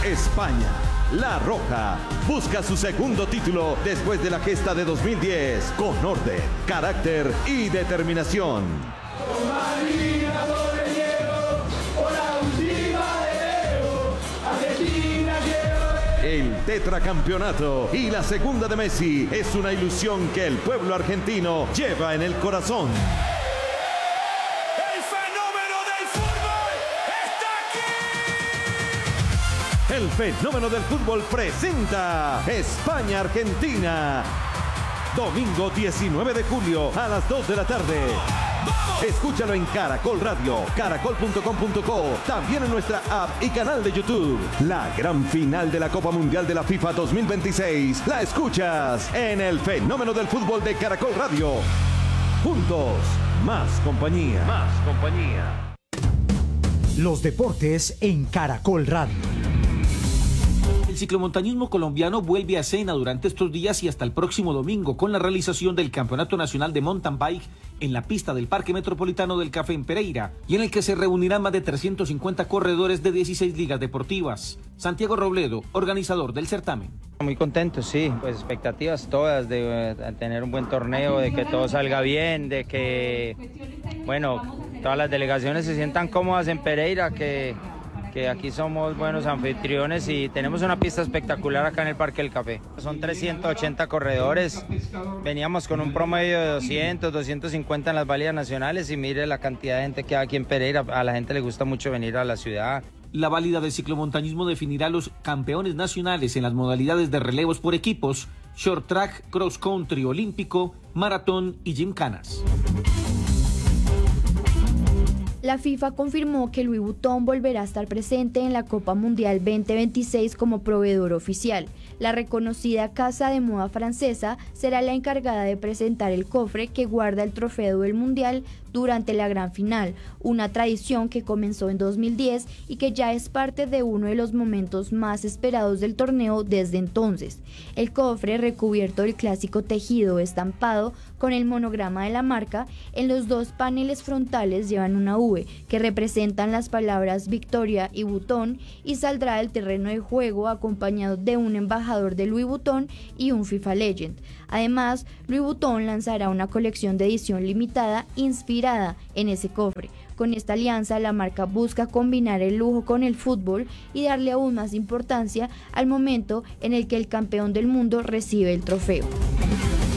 España. La Roja busca su segundo título después de la gesta de 2010 con orden, carácter y determinación. El tetracampeonato y la segunda de Messi es una ilusión que el pueblo argentino lleva en el corazón. ¡El fenómeno del fútbol está aquí! El fenómeno del fútbol presenta España-Argentina. Domingo 19 de julio a las 2 de la tarde. Escúchalo en Caracol Radio, caracol.com.co, también en nuestra app y canal de YouTube. La gran final de la Copa Mundial de la FIFA 2026 la escuchas en el fenómeno del fútbol de Caracol Radio. Juntos, más compañía. Más compañía. Los deportes en Caracol Radio. El ciclomontañismo colombiano vuelve a escena durante estos días y hasta el próximo domingo con la realización del Campeonato Nacional de Mountain Bike en la pista del Parque Metropolitano del Café en Pereira, y en el que se reunirán más de 350 corredores de 16 ligas deportivas. Santiago Robledo, organizador del certamen. Muy contentos, sí, pues expectativas todas de tener un buen torneo, de que todo salga bien, de que, bueno, todas las delegaciones se sientan cómodas en Pereira, que aquí somos buenos anfitriones y tenemos una pista espectacular acá en el Parque del Café. Son 380 corredores, veníamos con un promedio de 200, 250 en las válidas nacionales y mire la cantidad de gente que hay aquí en Pereira, a la gente le gusta mucho venir a la ciudad. La válida de ciclomontañismo definirá los campeones nacionales en las modalidades de relevos por equipos, short track, cross country olímpico, maratón y gimcanas. La FIFA confirmó que Louis Vuitton volverá a estar presente en la Copa Mundial 2026 como proveedor oficial. La reconocida casa de moda francesa será la encargada de presentar el cofre que guarda el trofeo del Mundial durante la gran final, una tradición que comenzó en 2010 y que ya es parte de uno de los momentos más esperados del torneo desde entonces. El cofre, recubierto del clásico tejido estampado con el monograma de la marca, en los dos paneles frontales llevan una V que representan las palabras Victoria y Vuitton, y saldrá del terreno de juego acompañado de un embajador de Louis Vuitton y un FIFA Legend. Además, Louis Vuitton lanzará una colección de edición limitada inspirada en ese cofre. Con esta alianza, la marca busca combinar el lujo con el fútbol y darle aún más importancia al momento en el que el campeón del mundo recibe el trofeo.